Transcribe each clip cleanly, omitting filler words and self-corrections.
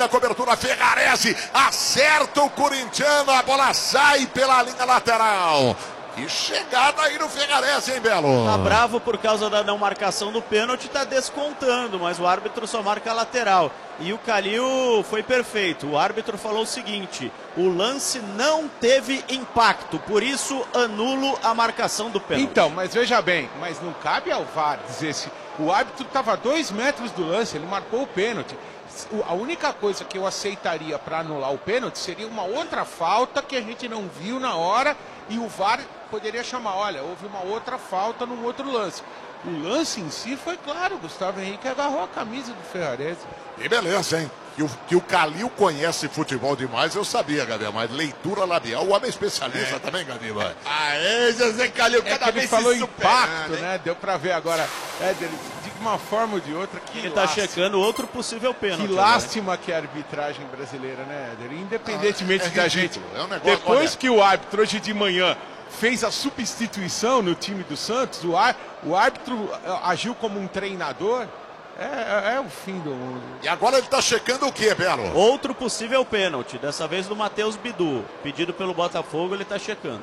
na cobertura, Ferrarese acerta o corintiano, a bola sai pela linha lateral. Que chegada aí no Ferrarese, hein, Belo? Tá bravo por causa da não marcação do pênalti, tá descontando, mas o árbitro só marca a lateral. E o Calil foi perfeito. O árbitro falou o seguinte: o lance não teve impacto, por isso anulo a marcação do pênalti. Então, mas veja bem, mas não cabe ao VAR dizer se o árbitro estava a 2 metros do lance, ele marcou o pênalti. A única coisa que eu aceitaria para anular o pênalti seria uma outra falta que a gente não viu na hora e o VAR poderia chamar, olha, houve uma outra falta num outro lance. O lance em si foi claro, Gustavo Henrique agarrou a camisa do Ferrarese. E beleza, hein? Que o Calil conhece futebol demais, eu sabia, Gabi, mas leitura labial, o homem é especialista também, Gabi. Aê, José Calil, cada vez ele falou se impacto, né? Deu pra ver agora, de uma forma ou de outra, que ele tá checando outro possível pênalti. Que lástima que é a arbitragem brasileira, né, Éder? Independentemente da gente. É um negócio, Depois que o árbitro, hoje de manhã, fez a substituição no time do Santos, o árbitro agiu como um treinador. É o fim do mundo. E agora ele tá checando o quê, Belo? Outro possível pênalti, dessa vez do Matheus Bidu. Pedido pelo Botafogo, ele tá checando.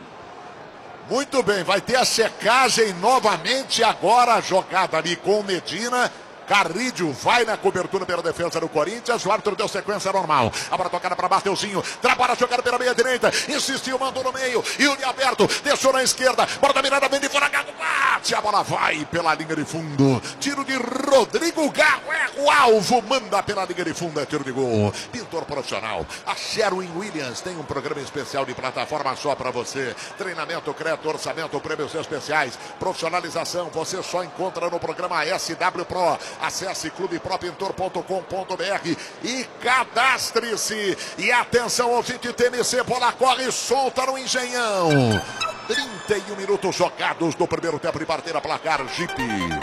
Muito bem, vai ter a checagem novamente agora, jogada ali com o Medina. Carrídio vai na cobertura pela defesa do Corinthians. O árbitro deu sequência normal. A bola tocada para Mateuzinho. Trabalha a jogada pela meia direita. Insistiu, mandou no meio. Yuri aberto. Deixou na esquerda. Bola da mirada, vem de fora. Gago bate. A bola vai pela linha de fundo. Tiro de Rodrigo Gago. É o alvo. Manda pela linha de fundo. É tiro de gol. Pintor profissional. A Sherwin Williams tem um programa especial de plataforma só para você. Treinamento, crédito, orçamento, prêmios especiais. Profissionalização. Você só encontra no programa SW Pro. Acesse clubepropintor.com.br e cadastre-se. E atenção, ouvinte TNC, bola corre solta no Engenhão. 31 minutos jogados no primeiro tempo de partida, placar Jeep.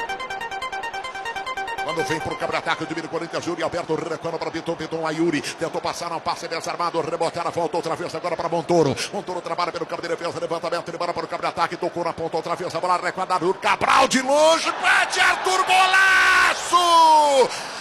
Quando vem pro cabra-ataque, o time do Corinthians, Yuri Alberto reclama para Piton, a Yuri tentou passar, não passa, desarmado, reboteada, voltou outra vez agora para Montoro. Montoro trabalha pelo campo de defesa, levantamento, ele bora para o cabra-ataque, tocou na ponta outra vez, a bola recuada, Cabral de longe, bate Arthur, golaço!